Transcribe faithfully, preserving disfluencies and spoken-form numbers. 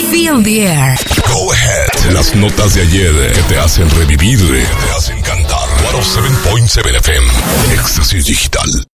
Feel the Air. Go Ahead. Las notas de ayer que te hacen revivir, que te hacen cantar. ciento siete punto siete F M. Éxtasis Digital.